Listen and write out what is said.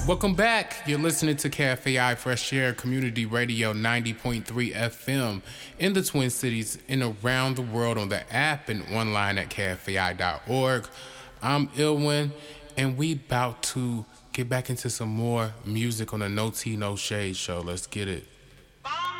Welcome back. You're listening to Cafe I Fresh Air Community Radio 90.3 FM in the Twin Cities and around the world on the app and online at cafei.org. I'm Ilwin, and we about to get back into some more music on the No Tea No Shade show. Let's get it.